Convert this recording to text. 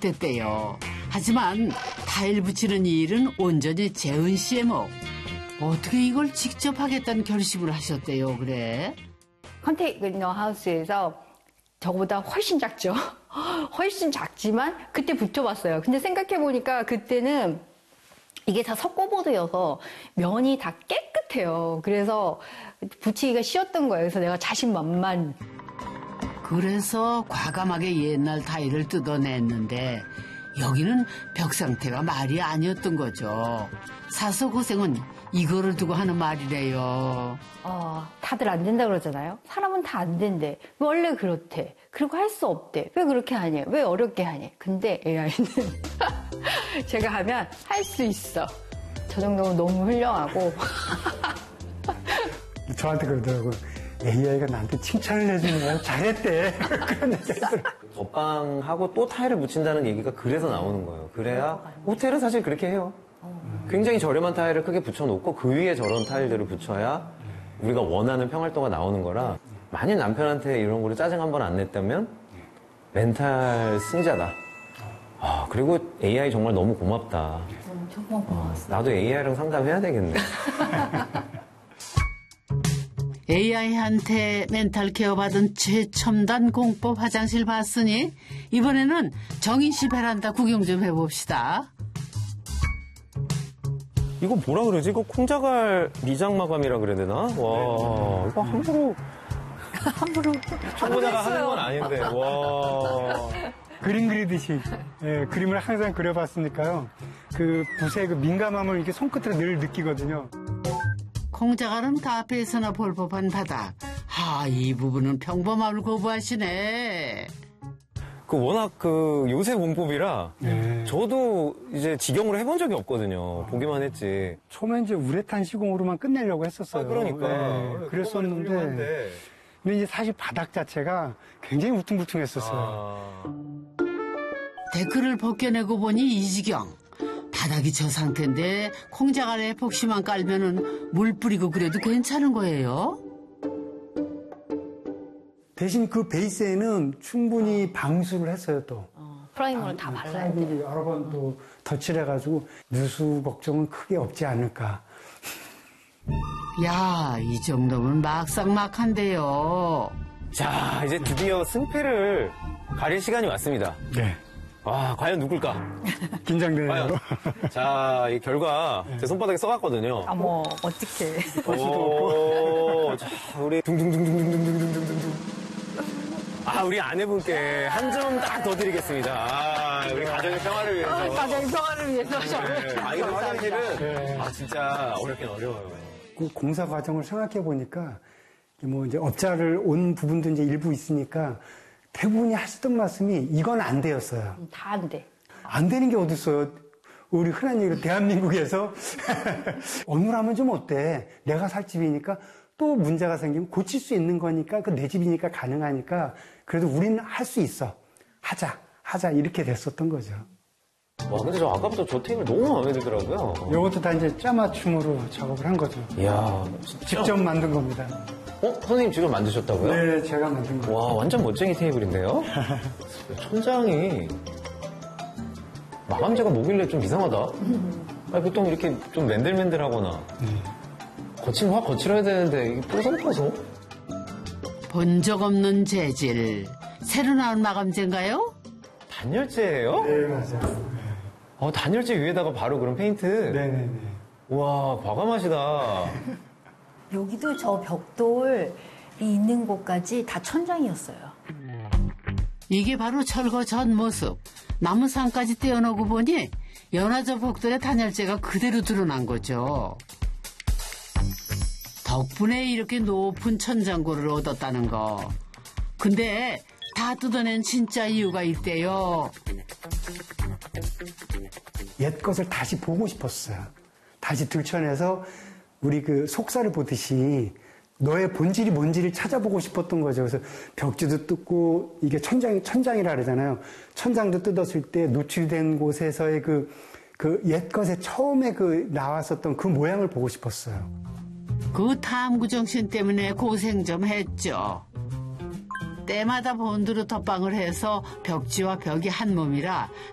시작됐대요. 하지만 타일 붙이는 이 일은 온전히 재은 씨의 몫. 어떻게 이걸 직접 하겠다는 결심을 하셨대요, 그래? 컨테이너 하우스에서 저보다 훨씬 작죠. 훨씬 작지만 그때 붙여봤어요. 근데 생각해보니까 그때는 이게 다 석고보드여서 면이 다 깨끗해요. 그래서 붙이기가 쉬웠던 거예요. 그래서 내가 자신만만. 그래서 과감하게 옛날 타일을 뜯어냈는데 여기는 벽 상태가 말이 아니었던 거죠. 사서 고생은 이거를 두고 하는 말이래요. 다들 안 된다 그러잖아요. 사람은 다 안 된대. 원래 그렇대. 그리고 할 수 없대. 왜 그렇게 하니? 왜 어렵게 하니? 근데 AI는 제가 하면 할 수 있어. 저 정도면 너무 훌륭하고. 저한테 그러더라고요. AI가 나한테 칭찬을 해주네요. 잘했대. 그런 얘기 하더라고요. 덧방하고 또 타일을 붙인다는 얘기가 그래서 나오는 거예요. 그래야 호텔은 사실 그렇게 해요. 굉장히 저렴한 타일을 크게 붙여놓고 그 위에 저런 타일들을 붙여야 우리가 원하는 평활도가 나오는 거라 만약 남편한테 이런 거를 짜증 한 번 안 냈다면 멘탈 승자다. 그리고 AI 정말 너무 고맙다. 정말 고마웠어. 나도 AI랑 상담해야 되겠네. AI한테 멘탈 케어 받은 최첨단 공법 화장실 봤으니 이번에는 정인 씨 베란다 구경 좀 해봅시다. 이거 뭐라 그러지? 이거 콩자갈 미장 마감이라 그래야 되나? 와, 이거 함부로 초보자가 하는 건 아닌데. 와. 그림 그리듯이 그림을 항상 그려봤으니까요. 그 붓의 그 민감함을 이렇게 손끝으로 늘 느끼거든요. 콩자갈은 카페에서나 볼 법한 바닥. 이 부분은 평범함을 거부하시네. 워낙 요새 공법이라 저도 이제 직영으로 해본 적이 없거든요. 보기만 했지. 처음에 이제 우레탄 시공으로만 끝내려고 했었어요. 그러니까. 그랬었는데. 근데 이제 사실 바닥 자체가 굉장히 울퉁불퉁했었어요. 데크를 벗겨내고 보니 이 지경. 바닥이 저 상태인데 콩자갈 에폭시만 깔면은 물 뿌리고 그래도 괜찮은 거예요? 대신 그 베이스에는 충분히 방수를 했어요, 또. 프라이머를 다 발라야 돼. 여러 번 또 덧칠 해가지고 누수 걱정은 크게 없지 않을까. 야, 이 정도면 막상막한데요. 자, 이제 드디어 승패를 가릴 시간이 왔습니다. 네. 와, 과연 누굴까? 긴장되네요. 과연. 자, 이 결과 제 손바닥에 써갔거든요. 어떡해. 오, 자, 우리 둥둥둥둥둥둥둥둥둥둥. 우리 아내분께 한 점 딱 더 드리겠습니다. 우리 가정의 평화를 위해서. 가정의 평화를 위해서. 이거 화장실은 진짜 어렵긴 어려워요. 그 공사 과정을 생각해 보니까 뭐 이제 업자를 온 부분도 이제 일부 있으니까 대부분이 하시던 말씀이 이건 안 되었어요. 다 안 돼. 안 되는 게 어딨어요. 우리 흔한 얘기로 대한민국에서 어눌하면 좀 어때? 내가 살 집이니까 또 문제가 생기면 고칠 수 있는 거니까 그 내 집이니까 가능하니까 그래도 우리는 할 수 있어. 하자 이렇게 됐었던 거죠. 와, 근데 저 아까부터 저 테이블 너무 마음에 들더라고요. 이것도 다 이제 짜맞춤으로 작업을 한 거죠. 이야, 직접 만든 겁니다. 선생님 직접 만드셨다고요? 네, 제가 만든 거예요. 와, 완전 멋쟁이 테이블인데요? 천장이 마감재가 뭐길래 좀 이상하다. 보통 이렇게 좀 맨들맨들하거나 확 거칠어야 되는데 이게 뽀송뽀송? 본 적 없는 재질. 새로 나온 마감재인가요? 단열재예요? 네, 맞아요. 단열재 위에다가 바로 그런 페인트? 네네네. 와, 과감하시다. 여기도 저 벽돌이 있는 곳까지 다 천장이었어요. 이게 바로 철거 전 모습. 나무상까지 떼어놓고 보니 연화저 벽돌의 단열재가 그대로 드러난 거죠. 덕분에 이렇게 높은 천장고를 얻었다는 거. 근데 다 뜯어낸 진짜 이유가 있대요. 옛 것을 다시 보고 싶었어요. 다시 들춰내서 우리 그 속사를 보듯이 너의 본질이 뭔지를 찾아보고 싶었던 거죠. 그래서 벽지도 뜯고 이게 천장이라 그러잖아요. 천장도 뜯었을 때 노출된 곳에서의 그 옛 것에 처음에 나왔었던 그 모양을 보고 싶었어요. 그 탐구 정신 때문에 고생 좀 했죠. 때마다 본드로 덧방을 해서 벽지와 벽이 한 몸이라